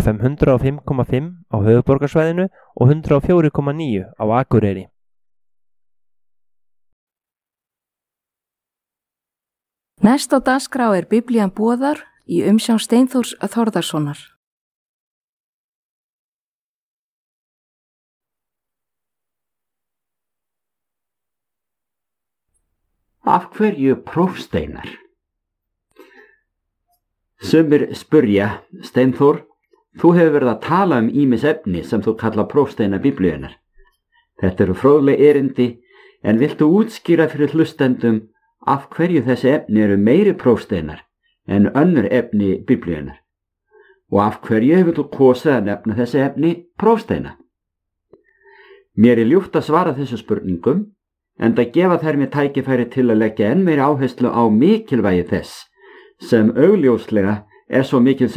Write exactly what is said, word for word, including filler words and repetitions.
F M hundrað og fimm komma fimm á höfuðborgarsvæðinu og hundrað og fjögur komma níu á Akureyri. Næst á dagskrá er Biblían boðar í umsjón Steinþórs Þórðarsonar. Af hverju prófsteinar? Sumir spurja, Steinþór, þú hefur verið að tala um ýmis efni sem þú kalla prófsteina Biblíunnar. Þetta eru fróðleg erindi, en viltu útskýra fyrir hlustendum af hverju þessi efni eru meiri prófsteinar en önnur efni Biblíunnar? Og af hverju hefur þú kosið að nefna þessi efni prófsteina? Mér er ljúft að svara þessu spurningum, enda gefa þær mér tækifæri til að leggja enn meiri áherslu á mikilvægi þess, sem augljóslega er svo mikils